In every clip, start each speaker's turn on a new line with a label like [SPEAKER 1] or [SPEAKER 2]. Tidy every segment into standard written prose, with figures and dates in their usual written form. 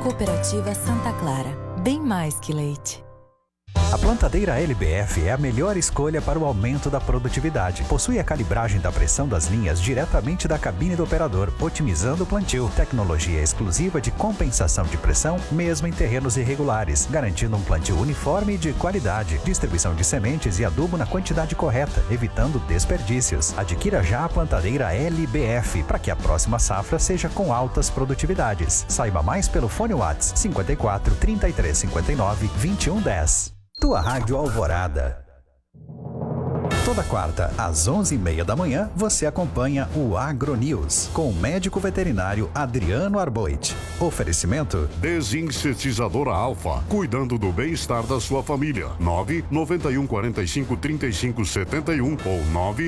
[SPEAKER 1] Cooperativa Santa Clara, bem mais que leite.
[SPEAKER 2] A plantadeira LBF é a melhor escolha para o aumento da produtividade. Possui a calibragem da pressão das linhas diretamente da cabine do operador, otimizando o plantio. Tecnologia exclusiva de compensação de pressão, mesmo em terrenos irregulares, garantindo um plantio uniforme e de qualidade. Distribuição de sementes e adubo na quantidade correta, evitando desperdícios. Adquira já a plantadeira LBF, para que a próxima safra seja com altas produtividades. Saiba mais pelo fone WhatsApp 54 33 59 21 10. Tua Rádio Alvorada. Toda quarta, às 11h30 da manhã, você acompanha o AgroNews, com o médico veterinário Adriano Arboit. Oferecimento:
[SPEAKER 3] Desinsetizadora Alfa, cuidando do bem-estar da sua família. 991453571 ou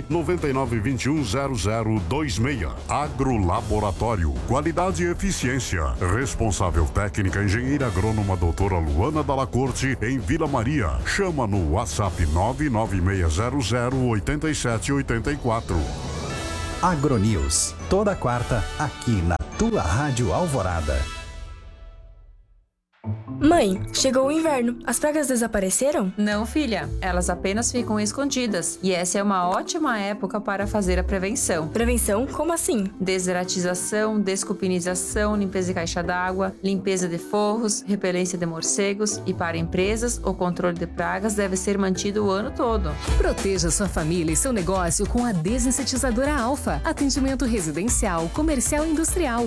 [SPEAKER 3] 999210026. Agrolaboratório, qualidade e eficiência. Responsável técnica engenheira agrônoma doutora Luana Dalla Corte, em Vila Maria. Chama no WhatsApp 996008784.
[SPEAKER 2] AgroNews, toda quarta, aqui na tua Rádio Alvorada.
[SPEAKER 4] Mãe, chegou o inverno. As pragas desapareceram?
[SPEAKER 5] Não, filha. Elas apenas ficam escondidas. E essa é uma ótima época para fazer a prevenção.
[SPEAKER 4] Prevenção? Como assim?
[SPEAKER 5] Deseratização, descupinização, limpeza de caixa d'água, limpeza de forros, repelência de morcegos. E para empresas, o controle de pragas deve ser mantido o ano todo.
[SPEAKER 6] Proteja sua família e seu negócio com a Desinsetizadora Alfa. Atendimento residencial, comercial e industrial.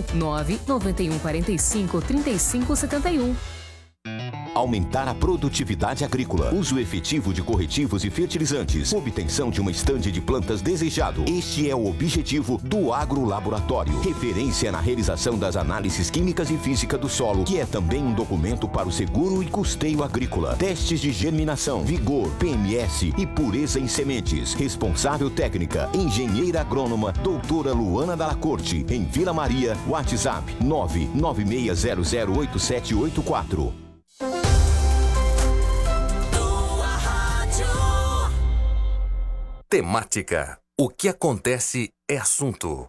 [SPEAKER 6] 991453571.
[SPEAKER 7] Aumentar a produtividade agrícola, uso efetivo de corretivos e fertilizantes, obtenção de uma estande de plantas desejado. Este é o objetivo do Agrolaboratório, referência na realização das análises químicas e física do solo, que é também um documento para o seguro e custeio agrícola. Testes de germinação, vigor, PMS e pureza em sementes. Responsável técnica, engenheira agrônoma, doutora Luana Dalla Corte, em Vila Maria, WhatsApp 996008784.
[SPEAKER 8] Temática. O que acontece é assunto.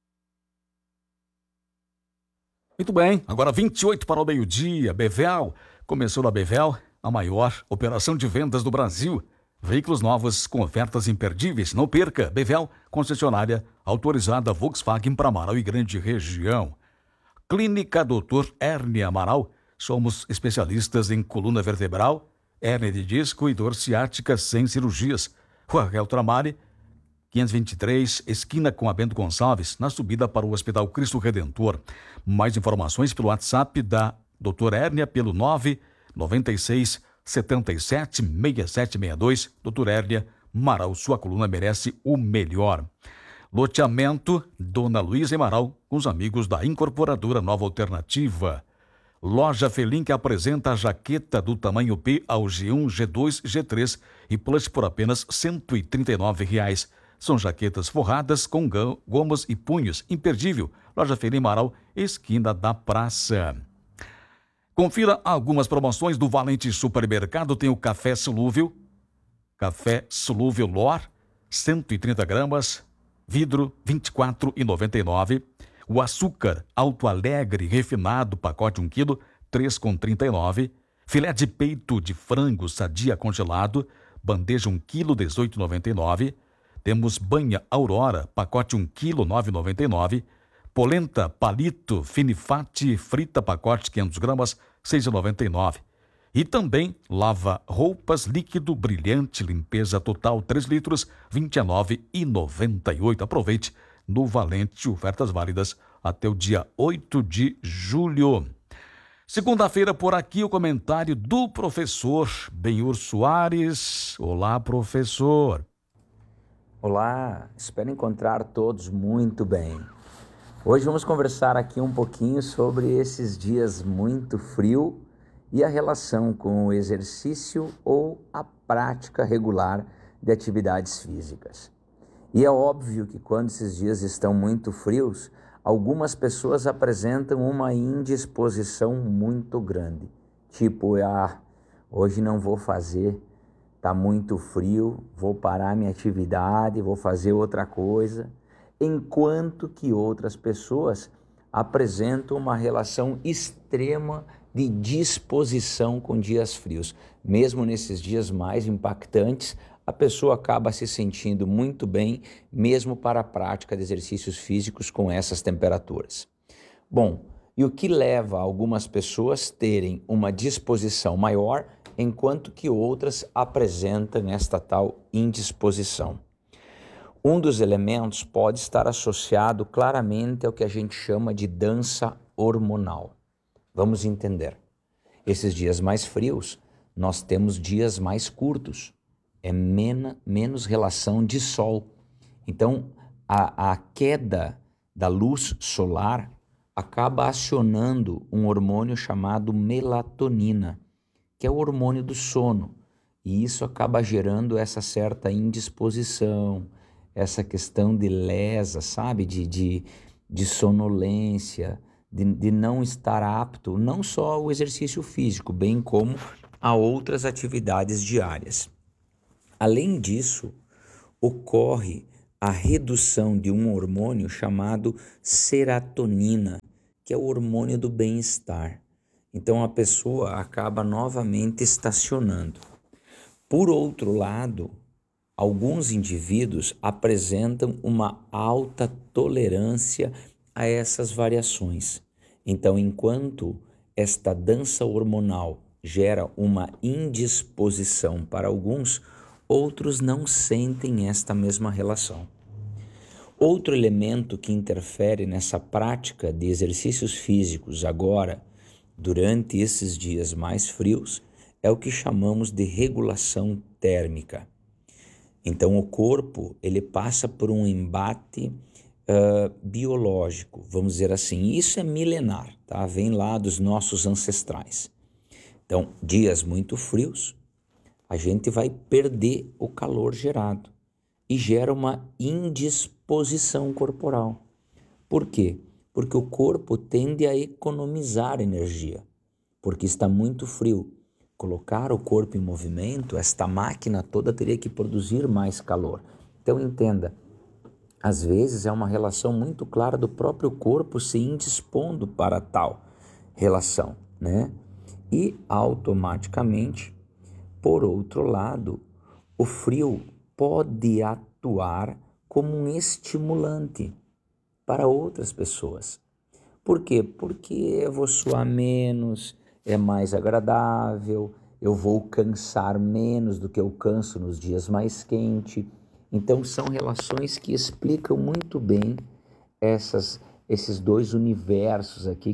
[SPEAKER 9] Muito bem, agora 28 para o meio-dia. Bevel. Começou na Bevel, a maior operação de vendas do Brasil. Veículos novos com ofertas imperdíveis. Não perca. Bevel, concessionária autorizada Volkswagen para Amaral e Grande Região. Clínica Dr. Hérnia Amaral. Somos especialistas em coluna vertebral, hérnia de disco e dor ciática sem cirurgias. Rua Heltramari, 523, esquina com a Bento Gonçalves, na subida para o Hospital Cristo Redentor. Mais informações pelo WhatsApp da Dr. Hérnia pelo 996 77 6762. Dr. Hérnia Amaral, sua coluna merece o melhor. Loteamento Dona Luísa Amaral, com os amigos da Incorporadora Nova Alternativa. Loja Felim, que apresenta a jaqueta do tamanho P ao G1, G2, G3 e plus por apenas R$ 139. São jaquetas forradas com gomas e punhos. Imperdível. Loja Felim Amaral, esquina da praça. Confira algumas promoções do Valente Supermercado. Tem o café solúvel Lor, 130 gramas, vidro, R$ 24,99. O açúcar Alto Alegre refinado, pacote 1 kg, R$ 3,39. Filé de peito de frango sadia congelado, bandeja 1 kg, R$ 18,99. Temos banha Aurora, pacote 1 kg, R$ 9,99. Polenta palito finifate frita, pacote 500 gramas, R$ 6,99. E também lava roupas líquido brilhante, limpeza total 3 litros, R$ 29,98. Aproveite no Valente, ofertas válidas até o dia 8 de julho. Segunda-feira por aqui o comentário do professor Benhur Soares. Olá, professor.
[SPEAKER 10] Olá, espero encontrar todos muito bem. Hoje vamos conversar aqui um pouquinho sobre esses dias muito frio e a relação com o exercício ou a prática regular de atividades físicas. E é óbvio que quando esses dias estão muito frios, algumas pessoas apresentam uma indisposição muito grande. Tipo, hoje não vou fazer, está muito frio, vou parar minha atividade, vou fazer outra coisa. Enquanto que outras pessoas apresentam uma relação extrema de disposição com dias frios. Mesmo nesses dias mais impactantes, a pessoa acaba se sentindo muito bem, mesmo para a prática de exercícios físicos com essas temperaturas. Bom, e o que leva algumas pessoas a terem uma disposição maior, enquanto que outras apresentam esta tal indisposição? Um dos elementos pode estar associado claramente ao que a gente chama de dança hormonal. Vamos entender. Esses dias mais frios, nós temos dias mais curtos. É menos relação de sol. Então, a queda da luz solar acaba acionando um hormônio chamado melatonina, que é o hormônio do sono. E isso acaba gerando essa certa indisposição, essa questão de lesa, sabe? De sonolência, de não estar apto, não só ao exercício físico, bem como a outras atividades diárias. Além disso, ocorre a redução de um hormônio chamado serotonina, que é o hormônio do bem-estar. Então a pessoa acaba novamente estacionando. Por outro lado, alguns indivíduos apresentam uma alta tolerância a essas variações. Então, enquanto esta dança hormonal gera uma indisposição para alguns, outros não sentem esta mesma relação. Outro elemento que interfere nessa prática de exercícios físicos agora, durante esses dias mais frios, é o que chamamos de regulação térmica. Então o corpo ele passa por um embate biológico, vamos dizer assim. Isso é milenar, tá? Vem lá dos nossos ancestrais. Então, dias muito frios, a gente vai perder o calor gerado e gera uma indisposição corporal. Por quê? Porque o corpo tende a economizar energia, porque está muito frio. Colocar o corpo em movimento, esta máquina toda teria que produzir mais calor. Então entenda, às vezes é uma relação muito clara do próprio corpo se indispondo para tal relação, né? E automaticamente, por outro lado, o frio pode atuar como um estimulante para outras pessoas. Por quê? Porque eu vou suar menos, é mais agradável, eu vou cansar menos do que eu canso nos dias mais quentes. Então são relações que explicam muito bem esses dois universos aqui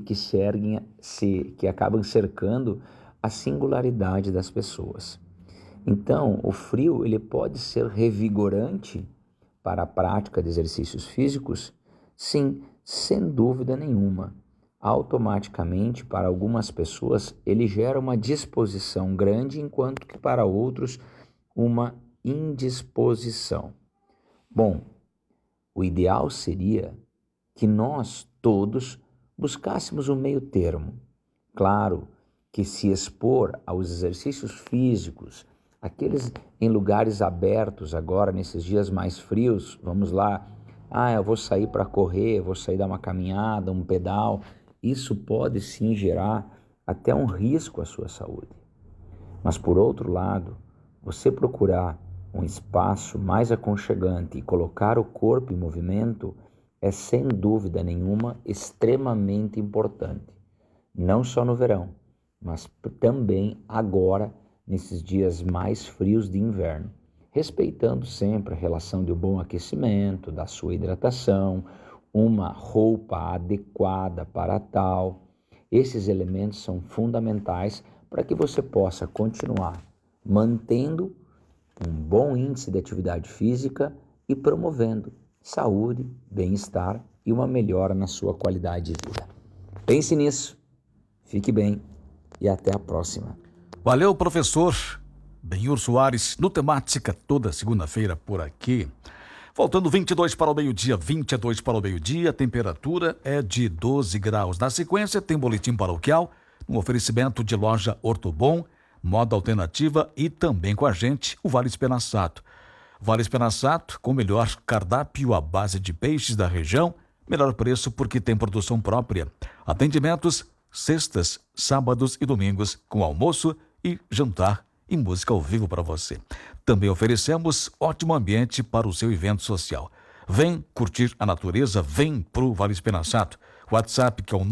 [SPEAKER 10] que acabam cercando a singularidade das pessoas. Então o frio ele pode ser revigorante para a prática de exercícios físicos? Sim, sem dúvida nenhuma. Automaticamente, para algumas pessoas, ele gera uma disposição grande, enquanto que para outros, uma indisposição. Bom, o ideal seria que nós todos buscássemos um meio termo. Claro que se expor aos exercícios físicos, aqueles em lugares abertos agora, nesses dias mais frios, vamos lá, eu vou sair para correr, vou sair dar uma caminhada, um pedal. Isso pode sim gerar até um risco à sua saúde. Mas por outro lado, você procurar um espaço mais aconchegante e colocar o corpo em movimento é sem dúvida nenhuma extremamente importante. Não só no verão, mas também agora, nesses dias mais frios de inverno, respeitando sempre a relação de um bom aquecimento, da sua hidratação, uma roupa adequada para tal. Esses elementos são fundamentais para que você possa continuar mantendo um bom índice de atividade física e promovendo saúde, bem-estar e uma melhora na sua qualidade de vida. Pense nisso, fique bem e até a próxima.
[SPEAKER 9] Valeu, professor Benhur Soares, no Temática, toda segunda-feira por aqui. Faltando 22 para o meio-dia, 22 para o meio-dia, a temperatura é de 12 graus. Na sequência, tem boletim paroquial, um oferecimento de loja Ortobon, Moda Alternativa e também com a gente o Vale Espinassato. Vale Espinassato, com o melhor cardápio à base de peixes da região, Melhor preço porque tem produção própria. Atendimentos sextas, sábados e domingos, com almoço e jantar e música ao vivo para você. Também oferecemos ótimo ambiente para o seu evento social. Vem curtir a natureza, vem pro Vale Espinhaçato. WhatsApp que é o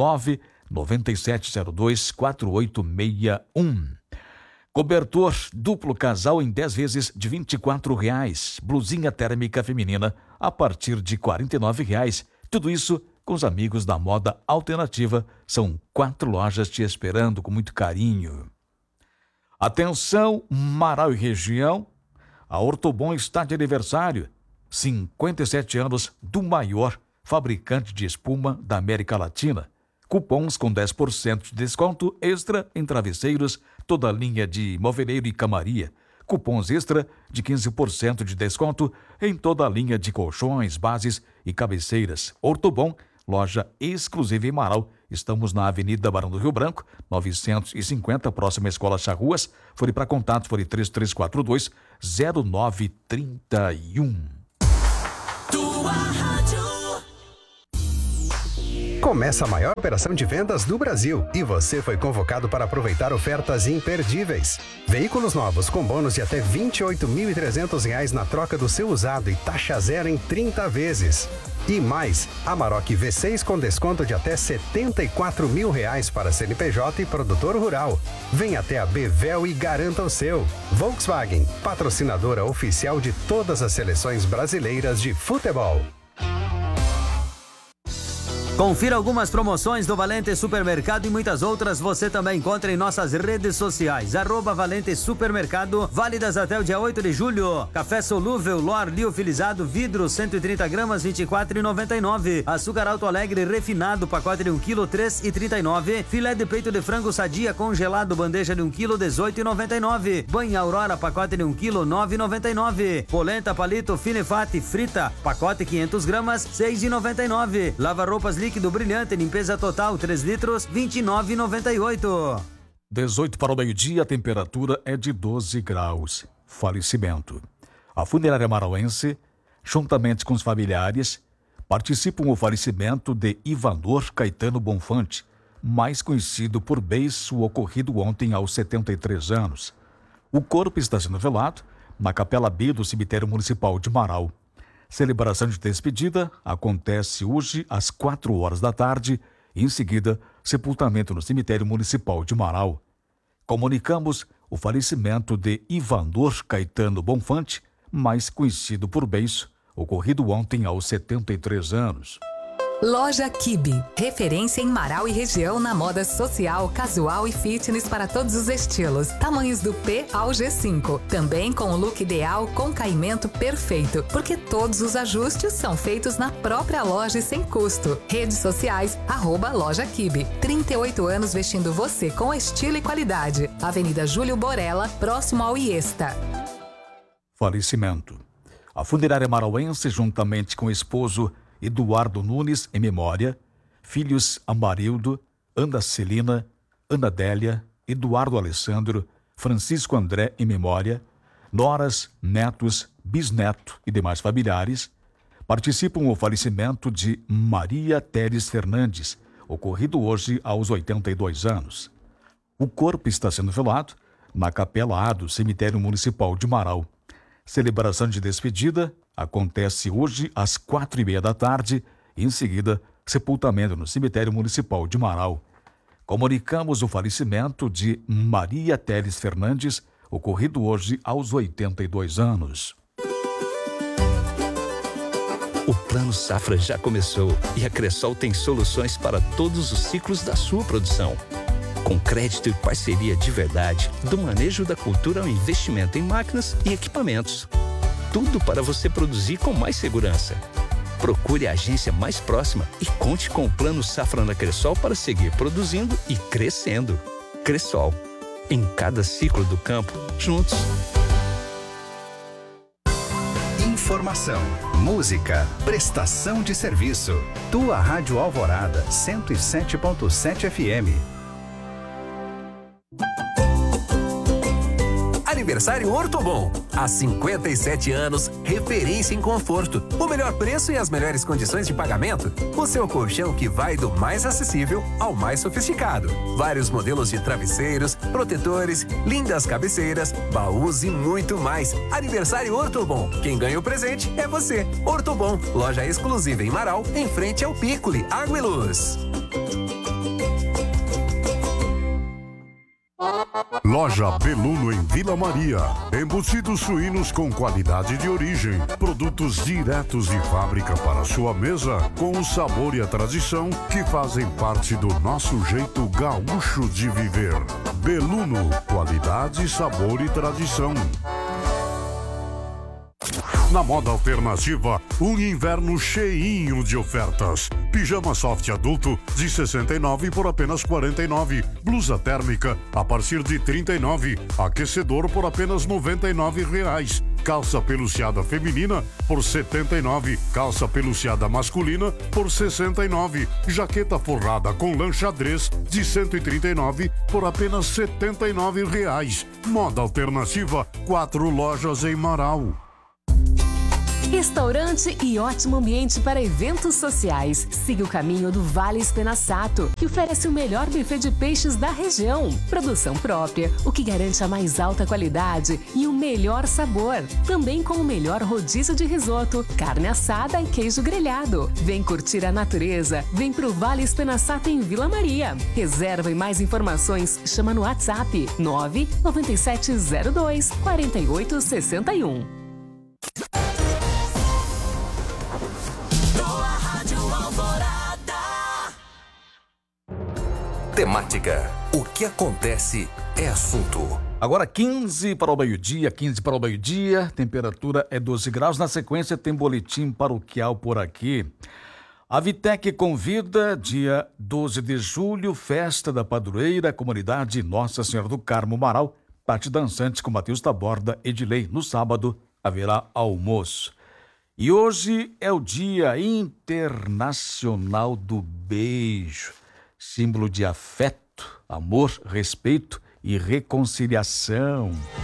[SPEAKER 9] 997024861. Cobertor duplo casal em 10 vezes de R$ 24,00. Blusinha térmica feminina a partir de R$ 49,00. Tudo isso com os amigos da moda alternativa. São 4 lojas te esperando com muito carinho. Atenção, Marau e região. A Ortobon está de aniversário. 57 anos do maior fabricante de espuma da América Latina. Cupons com 10% de desconto extra em travesseiros, toda a linha de moveleiro e camaria. Cupons extra de 15% de desconto em toda a linha de colchões, bases e cabeceiras. Ortobon, loja exclusiva em Marau. Estamos na Avenida Barão do Rio Branco, 950, próxima à Escola Charruas. Fone para contato, fone 3342-0931.
[SPEAKER 11] Tua rádio.
[SPEAKER 12] Começa a maior operação de vendas do Brasil e você foi convocado para aproveitar ofertas imperdíveis. Veículos novos com bônus de até R$ 28.300 na troca do seu usado e taxa zero em 30 vezes. E mais, Amarok V6 com desconto de até R$ 74.000 para CNPJ e produtor rural. Venha até a Bevel e garanta o seu. Volkswagen, patrocinadora oficial de todas as seleções brasileiras de futebol.
[SPEAKER 13] Confira algumas promoções do Valente Supermercado e muitas outras você também encontra em nossas redes sociais. @Valente Supermercado, válidas até o dia 8 de julho. Café solúvel Lor liofilizado vidro 130 gramas, R$ 24,99. Açúcar Alto Alegre refinado, pacote de 1 kg, R$ 3,39. Filé de peito de frango sadia congelado, bandeja de 1 kg, R$ 18,99. Banha Aurora, pacote de 1 kg, R$ 9,99. Polenta palito Finefate frita, pacote 500 gramas, R$ 6,99. Lava-roupas líquido brilhante, limpeza total, 3 litros, R$ 29,98.
[SPEAKER 9] 18 para o meio-dia, a temperatura é de 12 graus. Falecimento. A funerária marauense, juntamente com os familiares, participam do falecimento de Ivanor Caetano Bonfante, mais conhecido por beiço, ocorrido ontem aos 73 anos. O corpo está sendo velado na Capela B do Cemitério Municipal de Marau. Celebração de despedida acontece hoje às 4 horas da tarde e, em seguida, sepultamento no Cemitério Municipal de Marau. Comunicamos o falecimento de Ivanor Caetano Bonfante, mais conhecido por beiço, ocorrido ontem aos 73 anos.
[SPEAKER 1] Loja Kibe, referência em Marau e região na moda social, casual e fitness para todos os estilos. Tamanhos do P ao G5. Também com o look ideal com caimento perfeito, porque todos os ajustes são feitos na própria loja e sem custo. Redes sociais, @Loja Kibe. 38 anos vestindo você com estilo e qualidade. Avenida Júlio Borella, próximo ao Iesta.
[SPEAKER 9] Falecimento. A funerária marauense, juntamente com o esposo Eduardo Nunes, em memória, filhos Amarildo, Ana Celina, Ana Délia, Eduardo Alessandro, Francisco André, em memória, noras, netos, bisneto e demais familiares, participam do falecimento de Maria Teres Fernandes, ocorrido hoje aos 82 anos. O corpo está sendo velado na Capela A do Cemitério Municipal de Marau. Celebração de despedida acontece hoje às 4:30 da tarde e, em seguida, sepultamento no Cemitério Municipal de Marau. Comunicamos o falecimento de Maria Teres Fernandes, ocorrido hoje aos 82 anos.
[SPEAKER 14] O Plano Safra já começou e a Cressol tem soluções para todos os ciclos da sua produção. Com crédito e parceria de verdade, do manejo da cultura ao investimento em máquinas e equipamentos. Tudo para você produzir com mais segurança. Procure a agência mais próxima e conte com o Plano Safra na Cressol para seguir produzindo e crescendo. Cressol, em cada ciclo do campo, juntos.
[SPEAKER 12] Informação, música, prestação de serviço. Tua Rádio Alvorada, 107.7 FM.
[SPEAKER 15] aniversário Ortobon. Há 57 anos, referência em conforto. O melhor preço e as melhores condições de pagamento. O seu colchão que vai do mais acessível ao mais sofisticado. Vários modelos de travesseiros, protetores, lindas cabeceiras, baús e muito mais. Aniversário Ortobon. Quem ganha o presente é você. Ortobon, loja exclusiva em Marau, em frente ao Piccoli, Água e Luz.
[SPEAKER 3] Loja Beluno em Vila Maria. Embutidos suínos com qualidade de origem. Produtos diretos de fábrica para sua mesa, com o sabor e a tradição que fazem parte do nosso jeito gaúcho de viver. Beluno, qualidade, sabor e tradição. Na Moda Alternativa, um inverno cheinho de ofertas. Pijama soft adulto de 69 por apenas 49. Blusa térmica a partir de 39. Aquecedor por apenas R$99. Calça peluciada feminina por 79. Calça peluciada masculina por 69. Jaqueta forrada com lã xadrez de 139 por apenas R$79. Moda Alternativa, 4 lojas em Marau.
[SPEAKER 6] Restaurante e ótimo ambiente para eventos sociais. Siga o caminho do Vale Espenaçato, que oferece o melhor buffet de peixes da região. Produção própria, o que garante a mais alta qualidade e o melhor sabor. Também com o melhor rodízio de risoto, carne assada e queijo grelhado. Vem curtir a natureza. Vem pro Vale Espenaçato em Vila Maria. Reserva e mais informações, chama no WhatsApp 99702 4861.
[SPEAKER 8] Temática. O que acontece é assunto.
[SPEAKER 9] Agora 15 para o meio-dia, temperatura é 12 graus. Na sequência tem boletim paroquial por aqui. A Vitec convida, dia 12 de julho, festa da padroeira, comunidade Nossa Senhora do Carmo, Marau, parte dançante com Matheus Taborda, Edilei. No sábado haverá almoço. E hoje é o Dia Internacional do Beijo. Símbolo de afeto, amor, respeito e reconciliação.